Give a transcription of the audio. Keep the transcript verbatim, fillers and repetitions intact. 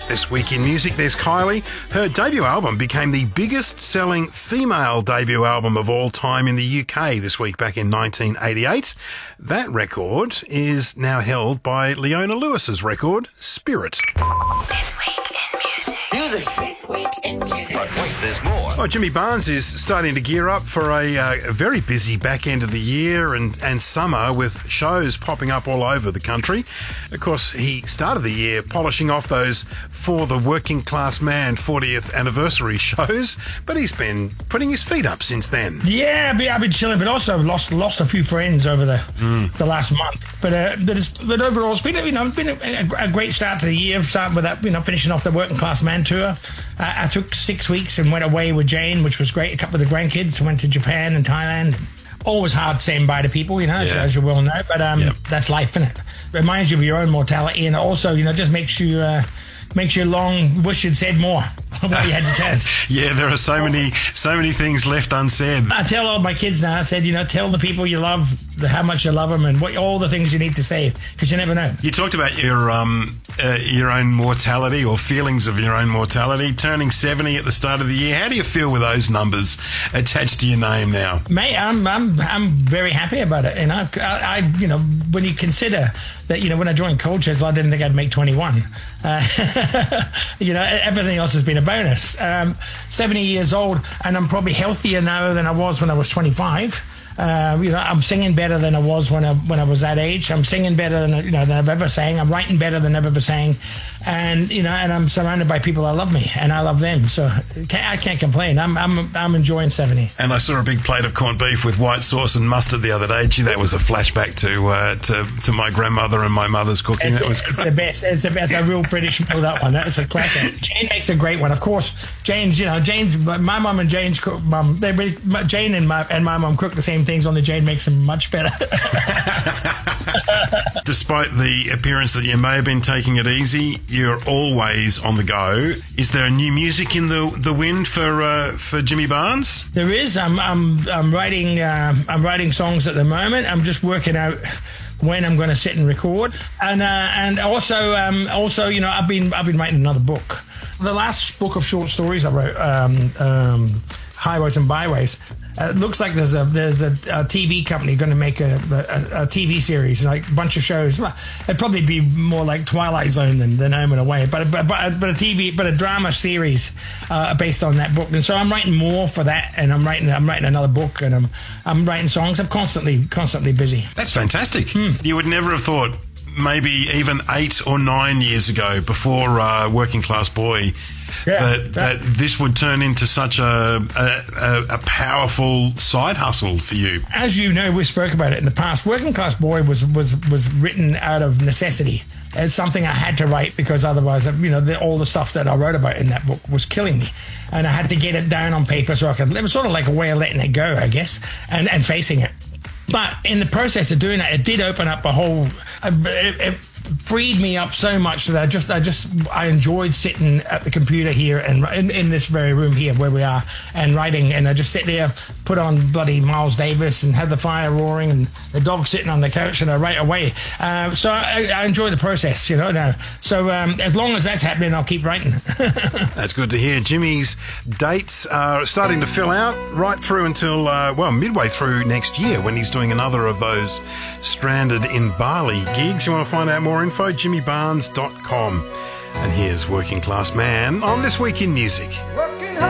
This week in music, there's Kylie. Her debut album became the biggest selling female debut album of all time in the U K this week back in nineteen eighty-eight. That record is now held by Leona Lewis's record, Spirit. This week in music. Music. This week in music. But wait, there's more. Oh, Jimmy Barnes is starting to gear up for a, uh, a very busy back end of the year and, and summer with shows popping up all over the country. Of course, he started the year polishing off those For the Working Class Man fortieth anniversary shows, but he's been putting his feet up since then. Yeah, I've been, I've been chilling, but also lost lost a few friends over the mm. the last month. But uh, but, it's, but overall, it's been you know it's been a, a great start to the year. Starting with that, you know, finishing off the Working Class Man tour. Uh, I took six weeks and went away with Jane, which was great. A couple of the grandkids went to Japan and Thailand. Always hard saying bye to people, you know, yeah. as you well know. But um, yep. that's life, isn't it? Reminds you of your own mortality, and also, you know, just makes you uh, makes you long wish you'd said more while you had the chance. Yeah, there are so many so many things left unsaid. I tell all my kids now. I said, you know, tell the people you love the, how much you love them and what all the things you need to say, because you never know. You talked about your um uh, your own mortality or feelings of your own mortality. Turning seventy at the start of the year. How do you feel with those numbers attached to your name now? Mate, I'm I'm I'm very happy about it. And I, I, I you know, when you consider that, you know, when I joined Cold Chest, I didn't think I'd make twenty-one. Uh, you know, everything else has been a bonus. Um, seventy years old, and I'm probably healthier now than I was when I was twenty-five. Uh, you know, I'm singing better than I was when I when I was that age. I'm singing better than you know than I've ever sang. I'm writing better than I've ever sang, and you know, and I'm surrounded by people that love me, and I love them. So I can't complain. I'm I'm I'm enjoying seventy. And I saw a big plate of corned beef with white sauce and mustard the other day. Gee, that was a flashback to uh, to to my grandmother and my mother's cooking. It's, that was it's the best. It's the best. A real British meal, that one. That's a classic. Jane makes a great one. Of course, Jane's. You know, Jane's. My mum and Jane's cook. Mum, they really, Jane and my and my mum cook the same things. Only Jane makes them much better. Despite the appearance that you may have been taking it easy, you're always on the go. Is there new music in the the wind for uh, for Jimmy Barnes? There is. I'm I'm I'm writing uh, I'm writing songs at the moment. I'm just working out when I'm going to sit and record, and uh, and also um, also you know I've been I've been writing another book. The last book of short stories I wrote, um, um, Highways and Byways. Uh, it looks like there's a there's a, a T V company going to make a, a, a T V series, like a bunch of shows. Well, it'd probably be more like Twilight Zone than, than Home and Away, but but but, but a T V, but a drama series uh, based on that book. And so I'm writing more for that, and I'm writing I'm writing another book, and I'm I'm writing songs. I'm constantly constantly busy. That's fantastic. Hmm. You would never have thought, maybe even eight or nine years ago, before uh, Working Class Boy, yeah, that, that this would turn into such a, a a powerful side hustle for you. As you know, we spoke about it in the past. Working Class Boy was was was written out of necessity. It's something I had to write because otherwise, you know, the, all the stuff that I wrote about in that book was killing me, and I had to get it down on paper so I could. It was sort of like a way of letting it go, I guess, and and facing it. But in the process of doing that, it did open up a whole. It, it freed me up so much that I just, I just, I enjoyed sitting at the computer here and in, in this very room here where we are and writing. And I just sit there, put on bloody Miles Davis, and have the fire roaring and the dog sitting on the couch, and I write away. Uh, so I, I enjoy the process, you know. Now, so um, as long as that's happening, I'll keep writing. That's good to hear. Jimmy's dates are starting to fill out right through until uh, well midway through next year, when he's doing another of those Stranded in Bali gigs. You want to find out more info? jimmy barnes dot com. And here's Working Class Man on This Week in Music.